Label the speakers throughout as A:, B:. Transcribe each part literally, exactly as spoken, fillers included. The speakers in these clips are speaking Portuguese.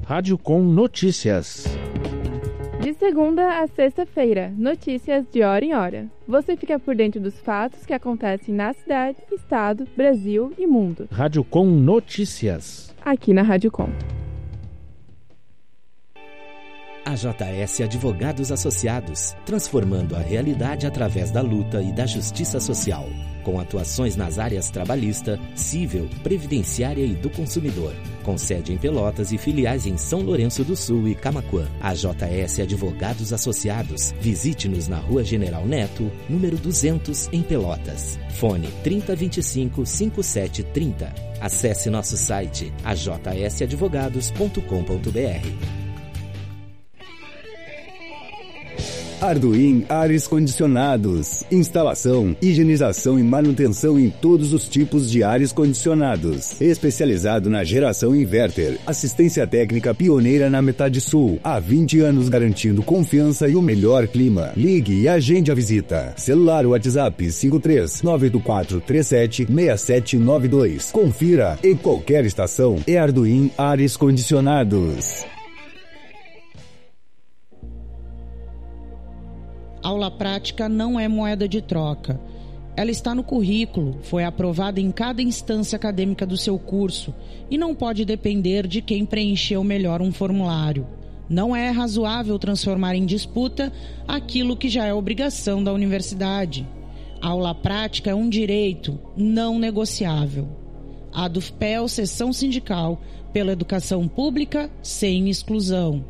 A: Rádio Com Notícias.
B: De segunda a sexta-feira, notícias de hora em hora. Você fica por dentro dos fatos que acontecem na cidade, estado, Brasil e mundo.
A: Rádio Com Notícias.
B: Aqui na Rádio Com.
C: A J S Advogados Associados, transformando a realidade através da luta e da justiça social, com atuações nas áreas trabalhista, civil, previdenciária e do consumidor, com sede em Pelotas e filiais em São Lourenço do Sul e Camaquã. A J S Advogados Associados, visite-nos na Rua General Neto, número duzentos, em Pelotas. Fone trinta, vinte e cinco, cinquenta e sete, trinta. Acesse nosso site a j s advogados ponto com ponto b r.
D: Arduin Ares Condicionados. Instalação, higienização e manutenção em todos os tipos de ares condicionados. Especializado na geração inverter. Assistência técnica pioneira na metade sul. Há vinte anos garantindo confiança e o melhor clima. Ligue e agende a visita. Celular WhatsApp cinco três nove oito quatro três sete seis sete nove dois. Confira. Em qualquer estação é Arduin Ares Condicionados.
E: Aula prática não é moeda de troca. Ela está no currículo, foi aprovada em cada instância acadêmica do seu curso e não pode depender de quem preencheu melhor um formulário. Não é razoável transformar em disputa aquilo que já é obrigação da universidade. A aula prática é um direito não negociável. A Dufpel, Seção Sindical, pela educação pública sem exclusão.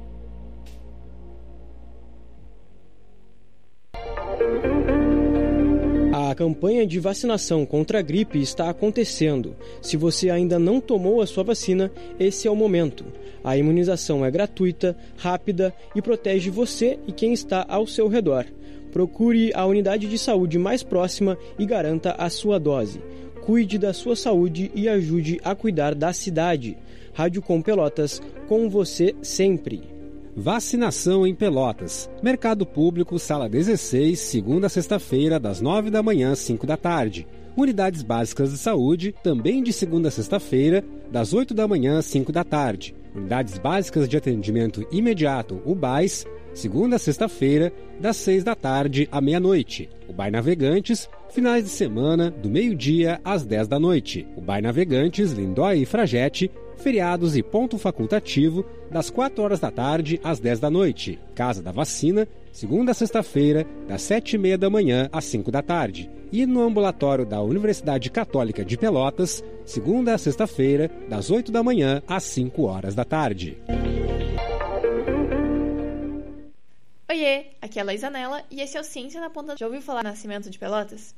F: A campanha de vacinação contra a gripe está acontecendo. Se você ainda não tomou a sua vacina, esse é o momento. A imunização é gratuita, rápida e protege você e quem está ao seu redor. Procure a unidade de saúde mais próxima e garanta a sua dose. Cuide da sua saúde e ajude a cuidar da cidade. Rádio Com Pelotas, com você sempre.
G: Vacinação em Pelotas. Mercado Público, sala dezesseis, segunda a sexta-feira, das nove da manhã às cinco da tarde. Unidades Básicas de Saúde, também de segunda a sexta-feira, das oito da manhã às cinco da tarde. Unidades Básicas de Atendimento Imediato, U B A S, segunda a sexta-feira, das seis da tarde à meia-noite. U B A I Navegantes, finais de semana, do meio-dia às dez da noite. U B A I Navegantes, Lindóia e Fragete, feriados e ponto facultativo, das quatro horas da tarde às dez da noite. Casa da Vacina, segunda a sexta-feira, das sete e meia da manhã às cinco da tarde. E no ambulatório da Universidade Católica de Pelotas, segunda a sexta-feira, das oito da manhã às cinco horas da tarde.
H: Oiê, aqui é a Laís Anela e esse é o Ciência na Ponta. Já ouviu falar do nascimento de Pelotas?